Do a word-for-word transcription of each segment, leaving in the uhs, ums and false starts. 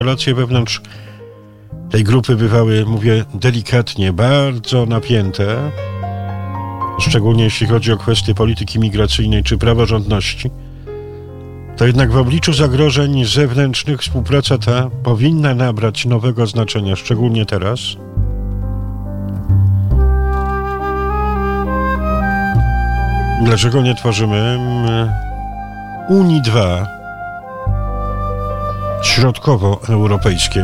relacje wewnątrz tej grupy bywały, mówię delikatnie, bardzo napięte, szczególnie jeśli chodzi o kwestie polityki migracyjnej czy praworządności, to jednak w obliczu zagrożeń zewnętrznych współpraca ta powinna nabrać nowego znaczenia, szczególnie teraz. Dlaczego nie tworzymy Unii dwa środkowoeuropejskiej,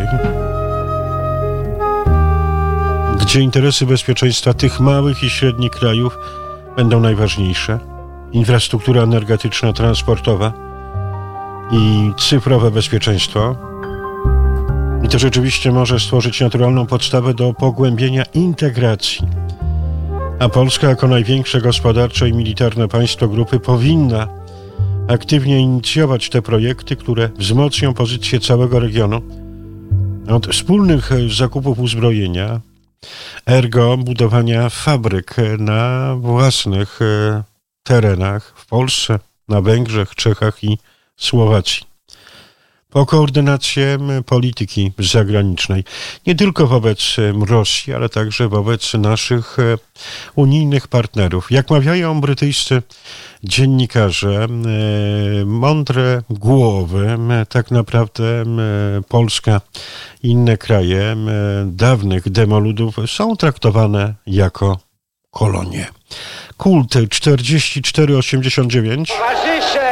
gdzie interesy bezpieczeństwa tych małych i średnich krajów będą najważniejsze? Infrastruktura energetyczna, transportowa i cyfrowe bezpieczeństwo. I to rzeczywiście może stworzyć naturalną podstawę do pogłębienia integracji. A Polska jako największe gospodarcze i militarne państwo grupy powinna aktywnie inicjować te projekty, które wzmocnią pozycję całego regionu. Od wspólnych zakupów uzbrojenia, ergo budowania fabryk na własnych terenach w Polsce, na Węgrzech, Czechach i Słowacji. Po koordynację polityki zagranicznej, nie tylko wobec Rosji, ale także wobec naszych unijnych partnerów. Jak mawiają brytyjscy dziennikarze, mądre głowy, tak naprawdę Polska i inne kraje dawnych demoludów są traktowane jako kolonie. Kult czterdzieści cztery osiemdziesiąt dziewięć. Towarzysze!